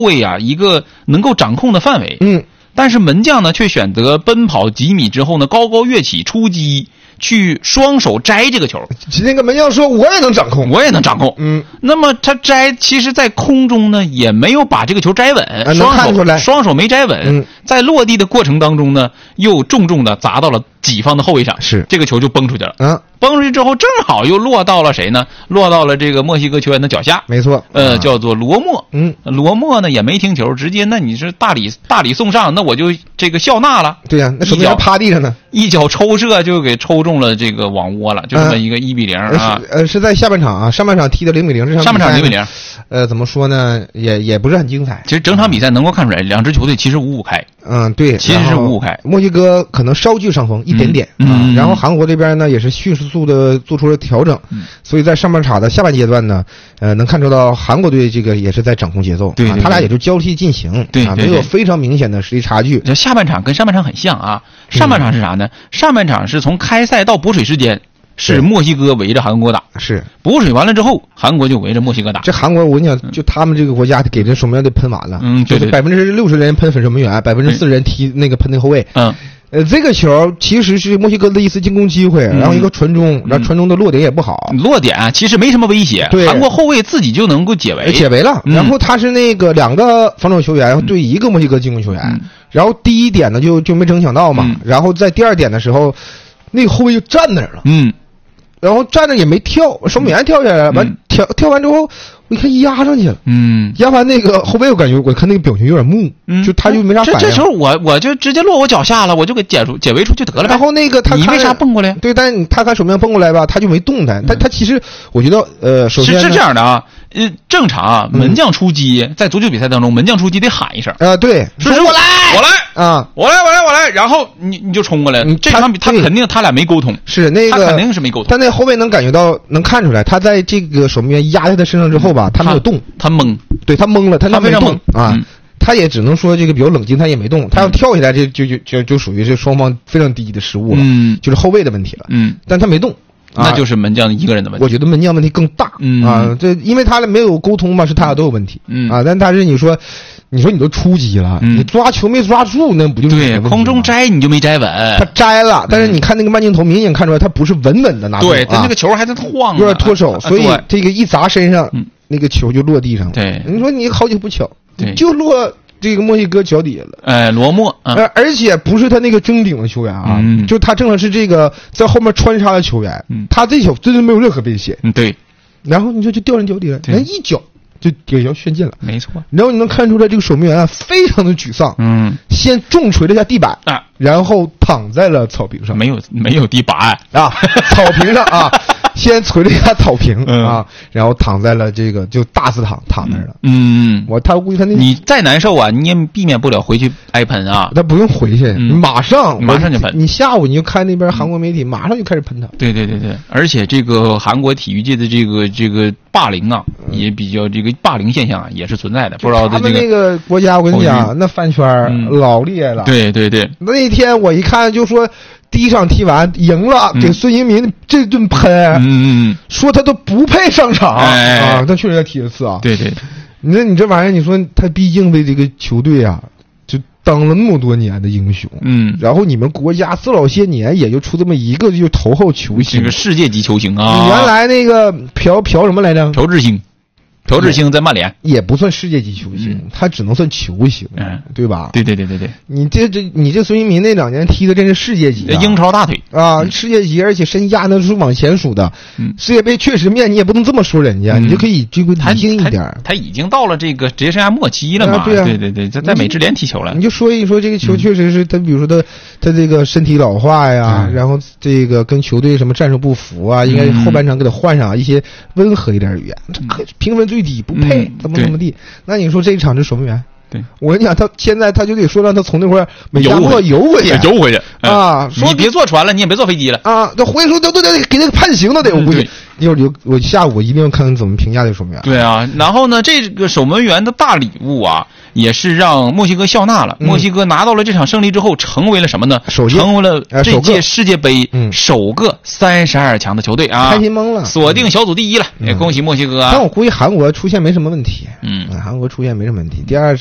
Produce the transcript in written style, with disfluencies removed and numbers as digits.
卫啊一个能够掌控的范围。但是门将呢却选择奔跑几米之后呢高高跃起出击，去双手摘这个球。 那个门将说我也能掌控， 我也能掌控。那么他摘，其实在空中呢也没有把这个球摘稳，双手没摘稳，在落地的过程当中呢又重重的砸到了己方的后卫上， 是这个球就崩出去了。崩出去之后正好又落到了谁呢？落到了这个墨西哥球员的脚下。 没错， 叫做罗莫。罗莫呢也没停球，直接那你是大礼送上，那我就这个笑纳了。 对呀，那手脚趴地上呢， 一脚抽射就给抽中了这个网窝了，就这么一个1-0啊。 是在下半场啊，上半场踢的0-0，这场上半场0-0。 怎么说呢？也不是很精彩。 其实整场比赛能够看出来，两支球队其实5-5开。 对， 其实是5-5开。 墨西哥可能稍具上风一点点然后韩国这边呢也是迅速的做出了调整，所以在上半场的下半阶段呢，能看出到韩国队这个也是在掌控节奏， 对， 他俩也就交替进行，没有非常明显的实力差距。 下半场跟上半场很像啊，上半场是啥呢？上半场是从开赛到补水时间。是墨西哥围着韩国打， 是补水完了之后，韩国就围着墨西哥打。 这韩国我跟你讲，就他们这个国家给这守门员都喷完了，就是60%人喷守门员，40%人踢那个喷那后卫。这个球其实是墨西哥的一次进攻机会，然后一个传中，然后传中的落点也不好， 落点其实没什么威胁， 对， 韩国后卫自己就能够解围了。然后他是那个2个防守球员，然后对1个墨西哥进攻球员，然后第一点呢就没争抢到嘛，然后在第二点的时候，那个后卫就站那儿了，然后站着也没跳，守门员跳下来了，完跳完之后，我一看压上去了，压完那个后卫，我感觉我看那个表情有点木，就他就没啥反应。 这球我就直接落我脚下了，我就给解围出去得了。 然后那个他你为啥蹦过来？ 对，但他看守门员蹦过来吧，他就没动弹。他其实我觉得首先是这样的啊，正常啊，门将出击在足球比赛当中，门将出击得喊一声对， 说我来啊，我来，然后你就冲过来。这场比他肯定他俩没沟通， 是那个他肯定是没沟通。 但那后卫能感觉到，能看出来，他在这个守门员压在他身上之后吧，他没有动， 他懵， 对他懵了，他没动啊。他也只能说这个比较冷静，他也没动。他要跳起来，这就属于是双方非常低的失误了，就是后卫的问题了。但他没动。 那就是门将一个人的问题。 我觉得门将问题更大这因为他俩没有沟通嘛，是他俩都有问题但是你说你都出击了，你抓球没抓住，那不就是对空中摘你就没摘稳？ 他摘了，但是你看那个慢镜头，明显看出来他不是稳稳的拿住， 对他那个球还在晃， 有点脱手，所以这个一砸身上，那个球就落地上了。 对， 你说你好巧不巧，就落这个墨西哥脚底下了， 罗莫， 而且不是他那个争顶的球员啊，就他正好是这个在后面穿插的球员，他这球真的没有任何危险， 对， 然后你说就掉人脚底了，人一脚就给要炫进了， 没错， 然后你能看出来这个守门员非常的沮丧，先重锤了一下地板然后躺在了草坪上， 没有地板草坪上先捶了一下草坪然后躺在了这个就大字躺那儿了。他估计他你再难受你也避免不了回去挨喷啊。 他不用回去，马上就喷。 你下午你就看那边韩国媒体马上就开始喷他。 对，而且这个韩国体育界的这个霸凌也比较这个霸凌现象也是存在的。不知道他们那个国家，我跟你讲，那饭圈老厉害了。 对， 那天我一看就说。第一场踢完赢了，给孙兴民这顿喷，说他都不配上场他确实在踢一次对， 你这玩意儿，你说他毕竟为这个球队就当了那么多年的英雄，然后你们国家这老些年也就出这么一个就头号球星， 这个世界级球星你原来那个朴什么来着？朴智星在曼联也不算世界级球星，他只能算球星，对吧？ 对。 你这孙兴民那2年踢的真是世界级， 英超大腿世界级，而且身价那是往前数的。世界杯确实面你也不能这么说人家，你就可以这个理性一点。 他已经到了这个职业生涯末期了嘛？对，在美职联踢球了。 你就说一说这个球确实是他，比如说他这个身体老化呀，然后这个跟球队什么战术不符应该后半场给他换上一些温和一点语言，评分最低不配，怎么地？那你说这一场这守门员， 对， 我跟你讲，他现在他就得说让他从那块美加诺游回去， 啊， 你别坐船了，你也别坐飞机了啊！这回来说都得给那个判刑都得，我估计。一会儿我下午一定要看看怎么评价这个守门员。 对啊，然后呢，这个守门员的大礼物啊，也是让墨西哥笑纳了。墨西哥拿到了这场胜利之后，成为了什么呢？成为了这届世界杯首个32强的球队啊！ 开心懵了， 锁定小组第一了，也恭喜墨西哥啊！ 但我估计韩国出现没什么问题。韩国出现没什么问题。第二